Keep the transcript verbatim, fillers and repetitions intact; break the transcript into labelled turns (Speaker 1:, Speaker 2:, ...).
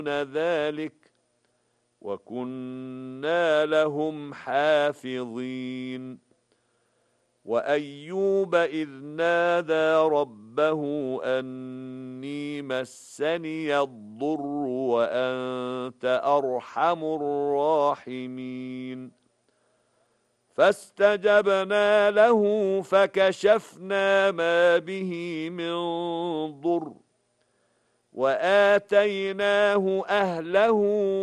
Speaker 1: ذلك وكنا لهم حافظين وأيوب إذ نادى ربه أني مسني الضر وأنت أرحم الراحمين فاستجبنا له فكشفنا ما به من ضر وآتيناه أهله